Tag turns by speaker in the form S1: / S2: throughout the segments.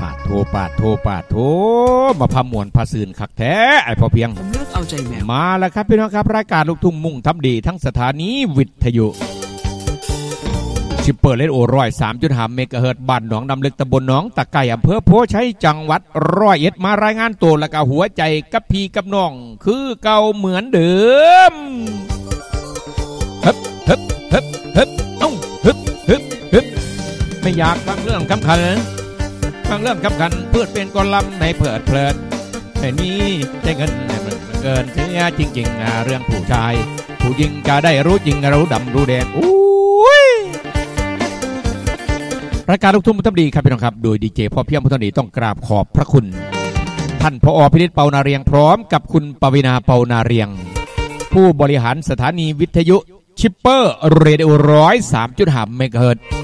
S1: ปาดโทมาพามวนพาซืนคักแท้ไอ้พอเพียง
S2: เลือกเอาใจแมว
S1: มาแล้วครับพี่น้องครับรายการลูกทุ่งมุ่งทำดีทั้งสถานีวิทยุชิปเปอร์เลดโอ103.5 เมกะเฮิรตซ์บ้านหนองน้ำลึกตำบลหนองตะไก่อำเภอโพชัยจังหวัด101มารายงานตัวและก็หัวใจกับพี่กับน้องคือเก่าเหมือนเดิมฮึบเอ้าฮึบไม่อยากฟังเรื่องสำคัญฟังเรื่องสำคัญเพื่อเป็นกอลัมน์ในเพิดเพลินแต่นี้ได้เงินมันเกินเสียจริงๆเรื่องผู้ชายผู้หญิงจะได้รู้จริงรู้ดำรู้แดงรายการลูกทุ่งมุทำดีครับพี่น้องครับโดยดีเจพ่อเพียงมุทำดีต้องกราบขอบพระคุณท่านผอ.พินิจเปานาเรียงพร้อมกับคุณปวีณาเปานาเรียงผู้บริหารสถานีวิทยุชิปเปอร์เรดิโอ103.5 เมกะเฮิรตซ์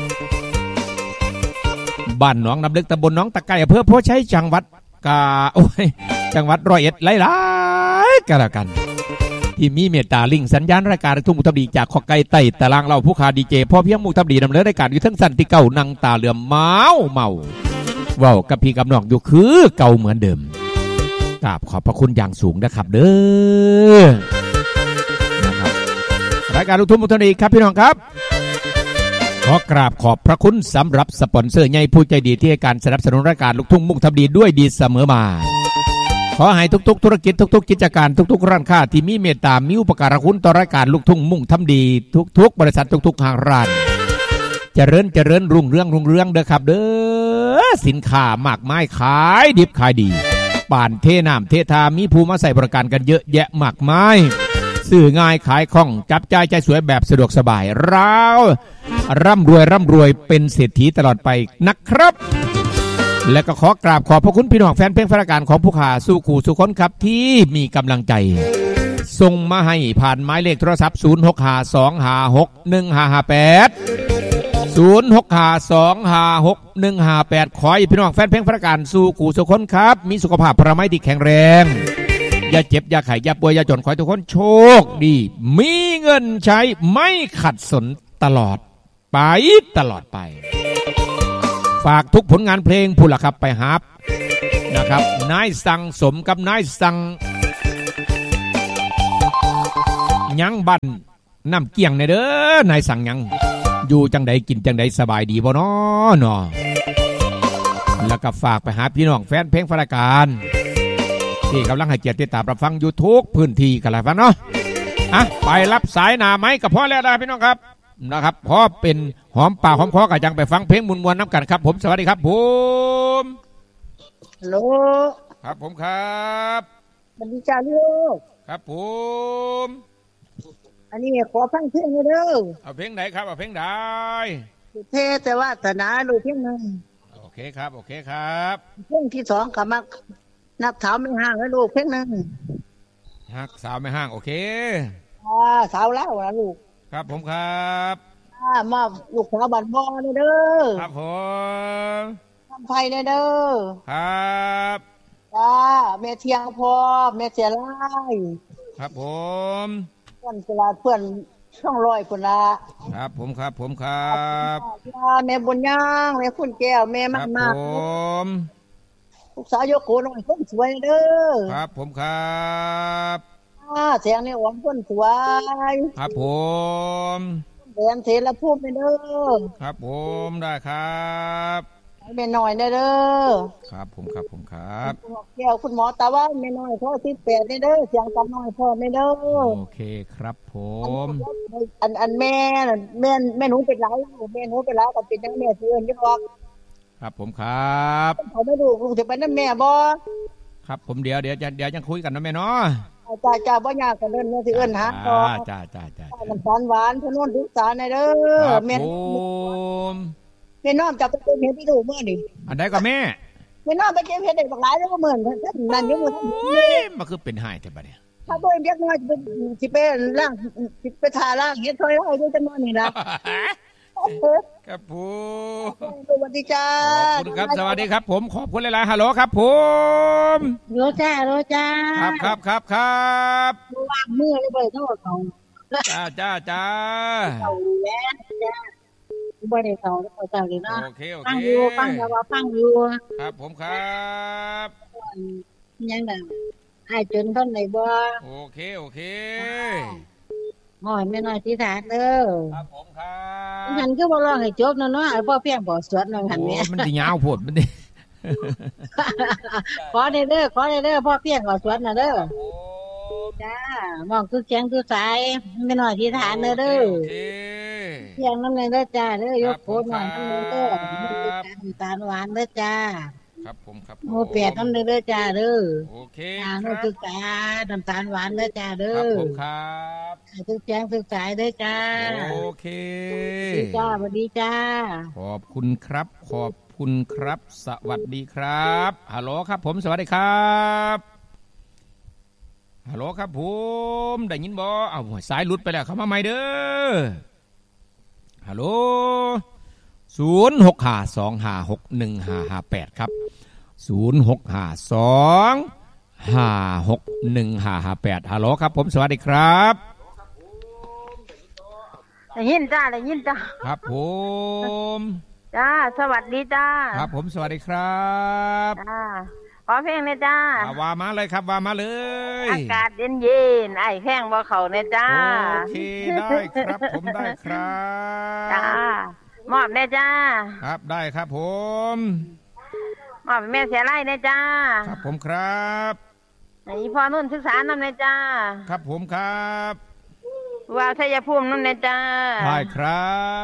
S1: บ้านหนองน้ำลึกตำบลหนองตะไก่อำเภอโพชัยจังหวัดจังหวัด101หลายๆกันละกันที่มีเมตตาลิงสัญญาณรายการทุ่งมุทำดีจากขอไก่ไต่ตารางเราผู้ขาดีเจพ่อเพียงมุทำดีดำเนินรายการอยู่ทั้งสันติเก่านังตาเหลือมเมาว้าวกับพี่กับน้องอยู่คือเก่าเหมือนเดิมกราบขอบพระคุณอย่างสูงนะครับเด้อนะครับรายการทุ่งมุทำดีครับพี่น้องครับขอกราบขอบพระคุณสำหรับสปอนเซอร์ใหญ่ผู้ใจดีที่ให้การสนับสนุนรายการลูกทุ่งมุ่งทำดีด้วยดีเสมอมาขอให้ทุกๆธุรกิจทุกๆกิจการทุกๆร้านค้าที่มีเมตตามีอุปการะคุณต่อรายการลูกทุ่งมุ่งทำดีทุกๆบริษัททุกๆห้างร้านเจริญรุ่งเรืองเด้อครับเด้อสินค้ามากมายขายดิบขายดีป่านเทน้ำเททามีผู้มาใส่บริการกันเยอะแยะมากมายซื้อง่ายขายคล่องจับจ่ายใจสวยแบบสะดวกสบายเราร่ำรวยเป็นเศรษฐีตลอดไปนะครับและก็ขอกราบขอบพระคุณพี่น้องแฟนเพลงรายการของผู้ขาสู้ขู่สู้คนครับที่มีกำลังใจส่งมาให้ผ่านหมายเลขโทรศัพท์0652561558 0652561558ขอให้พี่น้องแฟนเพลงรายการสู้ขู่สู้คนครับมีสุขภาพพระมัยที่แข็งแรงอย่าเจ็บอย่าไข้อย่าป่วยอย่าจนขอให้ทุกคนโชคดีมีเงินใช้ไม่ขัดสนตลอดไปฝากทุกผลงานเพลงผู้ละครับไปหานะครับนายสั่งสมกับนายสั่งยังบันน้ำเกี่ยงในเด้อนายสั่งยังอยู่จังใดกินจังใดสบายดีบ่เนาะแล้วก็ฝากไปหาพี่น้องแฟนเพลงรายการที่กำลังให้เกียรติติดตามรับฟังอยู่ทุกพื้นที่กันแล้วฟังเนาะไปรับสายหนาไม้กับพ่อแล้วนะพี่น้องครับนะครับพอเป็นหอมปากหอมคอกันจังไปฟังเพลงมวลน้ำกันครับผมสวัสดีครับผม
S3: ฮัลโหล
S1: ครับผมครับ
S3: สวัสดีจ้าลูก
S1: ครับผม
S3: อันนี้ขอฟังเพลงเด้อ
S1: เอาเพลงไหนครับเอาเพลงไหน
S3: เทแต่ว่าศาสนาลูกเพลงนึง
S1: โอเคครับ
S3: เพลงที่2ก็มักนักสาวไม่ห่างแล้วลูกเพลงนึง
S1: นักสาวไม่ห่างโอเค
S3: สาวแล้วนะลูก
S1: ครับผมครับ
S3: มอบลูกสาวบ้านบ่อเด้อ
S1: ครับผม
S3: ทำไฟเด้อ
S1: ครับ
S3: จ้าแม่เทียงพอแม่เสียไล่
S1: ครับผม
S3: เพื่อนกีฬาเพื่อนช่องลอยคนละ
S1: ครับผมครับ
S3: แม่บุญย่างแม่คุณแก้วแม่มาก
S1: ผม
S3: ลูกสาวโยโกน้อยคนสวยเด้อ
S1: ครับผมครับ
S3: เสียงนี่หวานคนสวย
S1: ครับผม
S3: แดงเทละพูดไปเด้อ
S1: ครับผมได้ครับ
S3: แม่น้อยเด้อ
S1: ครับผมครับ
S3: แก้วคุณหมอตาว่าแม่น้อยพ่อ18เด้อเสียงตาน้อยพ่อแม่เด้อ
S1: โอเคครับผม
S3: อันแม่หนูเป็นไรแม่หนูเป็นไรก็เป็นจังแม่เพื่อนอยู่ดอก
S1: ครับผมครับ
S3: เขาไม่ดูลูกสิไปนำแม่บ่
S1: ครับผมเดี๋ยวยังคุยกันนะแม่เนาะ
S3: จ้าบ่ยากกันเด้อแม่สิเอิ้นหา
S1: ต่อจ้า
S3: น้ำตาลหวานพะนวนทุกสารในเด้อแม่น้อมจะไปเก็บเห็ดที่ดูมื้อนี่
S1: อันใดก็แม่
S3: น้อมไปเก็บเห็ดได้บักหลายแล้วก็มื้อนั่นอยู่มื้อ
S1: มันคือเป็นหายแต่บัดนี้
S3: ถ้าบ่เรียกน้อยสิไปล้างสิไปทาล้างเฮ็ดซอยเอาอยู่จังมื้อนี่ล่ะ
S1: ครับผม
S3: สวัสดีจ้า
S1: ขอบคุณครับสวัสดีครับผมขอบคุณหลายๆฮัลโหลครับผม
S3: โลจ้า
S1: ครับ
S3: วางมือเลยเบิดโทษเขา
S1: จ้า
S3: เอาแล้วจ้าบ่ได้เข้าแล้วเจ้านี่เนาะ
S1: โอเค
S3: ฟังอยู่ฟังแล้วว่าฟังอยู่
S1: ครับผมครับ
S3: ยังดังให้จนทนได้บ่
S1: โอเค
S3: หอยแม่น้อยที่ฐานเด้อ
S1: ครับผมครับ
S3: หันคือบ่ร้องให้จบเนาะไอ้พ่อเพียงบ่สวดเนาะหันแม่
S1: มันสิยาวโพดมันดิ
S3: ขอได้เด้อพ่อเพียงก็สวดน่ะเด้อจ้ามองคือเสียงคือสายแม่น้อยที่ฐานเด้อเสียงนำเด้อจ้าเด้อยกโพดหน่อยเด้อน้ำตาลหวานเด้อจ้า
S1: ครับผมครับ
S3: โมเปียกน้ำเด้อจ้าเด้อ
S1: โอเค
S3: ครับศึกษาน้ำตาลหวานเด้อจ้าเด้อ
S1: ครับผมครับ
S3: ศึกแจ้งศึกษาเด้อจ้า
S1: โอเค
S3: จ้าสวัสดีจ้า
S1: ขอบคุณครับสวัสดีครับฮัลโหลครับผมสวัสดีครับฮัลโหลครับผมได้ยินบ่เอาสายหลุดไปแล้วเข้ามาใหม่เด้อฮัลโหล0652561558ครับ0652561558ฮัลโหลครับผมสวัสดีครับ
S3: ได้ยินจ้า
S1: ครับผม
S3: จ้าสวัสดีจ้า
S1: ครับผมสวัสดีครับ
S3: จ้าขอเพลงเลยจ้า
S1: ว่ามาเลยครับว่ามาเลย
S3: อากาศเย็นๆไอ้แข้งบ่เข้าเนี่ยจ้า
S1: โอเคได้ครับผมได้ครับ
S3: จ้ามอบได้จ้า
S1: ครับได้ครับผม
S3: มอบแม่เสียไร่เนี่ยจ้า
S1: ครับผมครับ
S3: ไอ้พ่อนุ่นศึกษานั่นเนี่ยจ้า
S1: ครับผมครับ
S3: ว่าชัยภูมินั่นเนี่ยจ้า
S1: ได้ครับ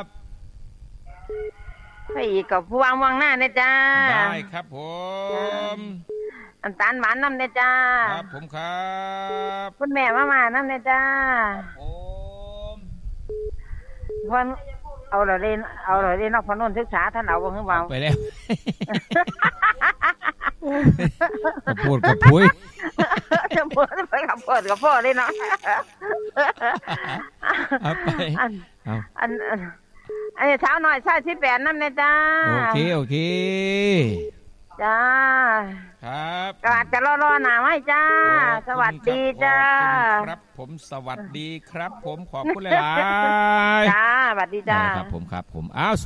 S3: ไปอีกกับผู้วางหน้าเนี่ยจ้า
S1: ได้ครับผม
S3: น้ำตาลหวานน้ำเนี่ยจ้า
S1: ครับผมครับ
S3: คุณแม่มาน้ำเนี่ยจ้า
S1: ผม
S3: พ่อเอาเราเรียนนอกพนุ่นศึกษาท่านเอาบ่ฮึเบา
S1: ไปแล้วพูดกับพุ้ย
S3: จะพูดไปกับพ่อเลยเนาะ
S1: เอาไป
S3: อันเช้าหน่อยใช่18นั่นเลยจ้า
S1: โอเค
S3: จ้า
S1: ครับ
S3: ก็อาจจะรอหนาไว้จ้าสวัสดีจ้า
S1: ครับผมสวัสดีครับผมขอบคุณหลาย
S3: จ้าสวัสดีจ้า
S1: ครับผมอ้าว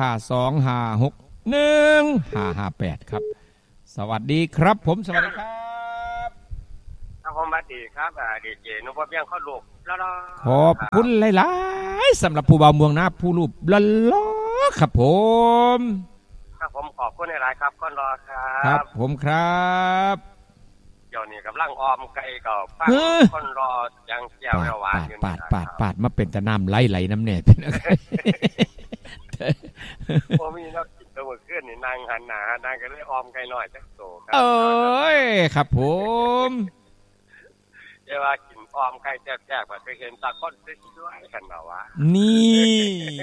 S1: 0652561558ครับสวัสดีครับผมสวัสดีครับ
S2: ครับผมสวัสดีครับดีเจนุพเพียงข้อลูก
S1: ขอบคุณหลายๆสำหรับผู้บ่าวเมืองนาผู้รูปล้อครับผม
S2: ครับผมขอบคุณหลายครับก้อนรอ
S1: ครับผมครับ
S2: เดี๋ยวนี้กำลังออมไก่กับป้าก้อนรอยังแก้วหวานอยู่
S1: ปาดมาเป็นแต่น้ำไหลน้ำเนี่ยเป็นอะไร
S2: พอมีนักกินตัวขึ้นนี่นางหันหนานางก็เลยออมไก่หน่อยจักโตครับ
S1: ครับผม
S2: เดี๋ยวว่ากินออมไก่แซ่บๆแบบเคยเห็นตาก้อนด้วยกันเหรอวะ
S1: นี่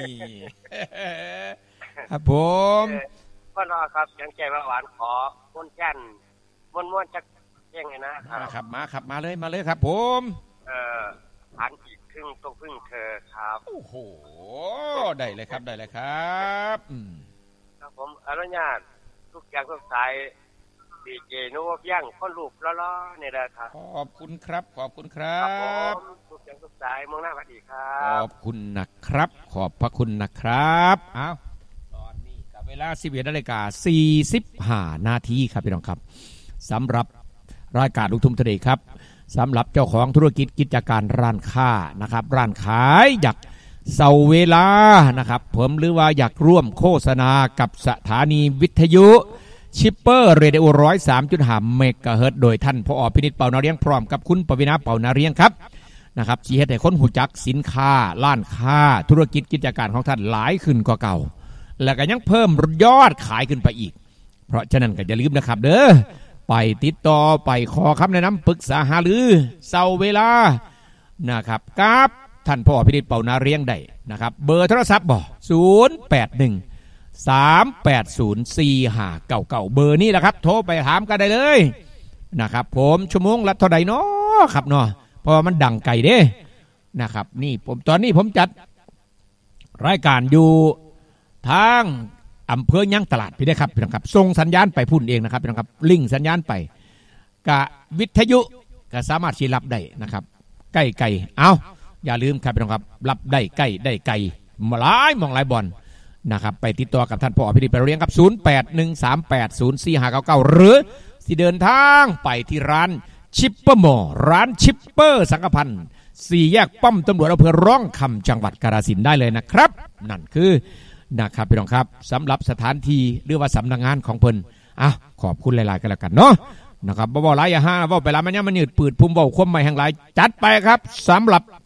S1: ครับผม
S2: ก็รอครับยังแก้วหวานขอม้วนแก่นม้วนจักเที่ยงไงนะครับ
S1: มาเลยครับผม
S2: อันอีกครึ่งต้องพึ่งเธอครับ
S1: โอ้โหได้เลยครับ
S2: ครับผมอนุญาตทุกอย่างทุกสายดีเจนุพเพียงคนลูกล้อเนี่ยนะครับ
S1: ขอบคุณครับ
S2: ทุกอย่างทุกสายมองหน้าสวัสดีครับ
S1: ขอบคุณนะครับขอบพระคุณนะครับอ้าวตอนนี้กับเวลา 11:45 นาทีครับพี่น้องครับสำหรับรายการลูกทุ่งทะเลครับสำหรับเจ้าของธุรกิจกิจการร้านค้านะครับร้านขายอยากเสาเวลานะครับผมหรือว่าอยากร่วมโฆษณากับสถานีวิทยุชิปเปอร์เรดิโอ 103.5 เมกะเฮิรตซ์โดยท่านผอ.พินิจเป่านาเรียงพร้อมกับคุณปวีณาเป่านาเรียงครับนะครับชี้ให้คนหูจักสินค้าร้านค้าธุรกิจกิจการของท่านหลายขึ้นกว่าเก่าและก็ยังเพิ่มยอดขายขึ้นไปอีกเพราะฉะนั้นก็อย่าลืมนะครับเด้อไปติดต่อไปขอคำแนะนำปรึกษาหารือเสาเวลานะครับกับท่านผอ.พินิจเป่านาเรียงได้นะครับเบอร์โทรศัพท์บ่08138045999เบอร์นี้แหละครับโทรไปถามกันได้เลยนะครับผมชั่วโมงละเท่าใดเนาะครับเนาะเพราะมันดังไกลเด้นะครับนี่ผมตอนนี้ผมจัดรายการอยู่ทางอำเภอยังตลาดพี่ได้ครับพี่น้องครับส่งสัญญาณไปพุ่นเองนะครับพี่น้องครับลิงก์สัญญาณไปกะวิทยุก็สามารถที่รับได้นะครับใกล้ๆเอาอย่าลืมครับพี่น้องครับรับได้ใกล้ได้ไกลหลายมองหลายบอลนะครับไปติดต่อกับท่านผอ.พิริไปเรียงกับ0813804599หรือสิเดินทางไปที่ร้านชิปเปอร์มอร้านชิปเปอร์สังกพันธ์4 แยกป้อมตำรวจอำเภอร่องคำจังหวัดกาฬสินธุ์ได้เลยนะครับนั่นคือนะครับพี่น้องครับสำหรับสถานที่หรือว่าสำนักงานของเพิ่นขอบคุณหลายๆกันแล้วกันเนาะนะครับบ่หลายอย่าห้าเว้าไปแล้วมันยืดปืดพุ่มเว้าความหมายแห่งหลายจัดไปครับสำหรับ